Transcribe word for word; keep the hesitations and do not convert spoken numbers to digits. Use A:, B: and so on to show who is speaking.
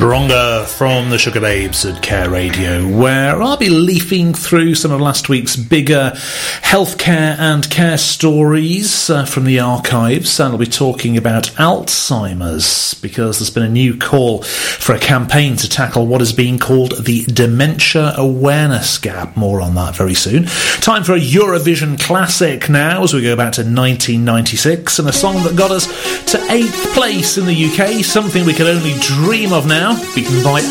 A: Stronger from the Sugar Babes at Care Radio, where I'll be leafing through some of last week's bigger healthcare and care stories uh, from the archives, and I'll be talking about Alzheimer's, because there's been a new call for a campaign to tackle what is being called the dementia awareness gap. More on that very soon. Time for a Eurovision classic now, as we go back to nineteen ninety-six, and a song that got us to eighth place in the U K, something we could only dream of now, beaten by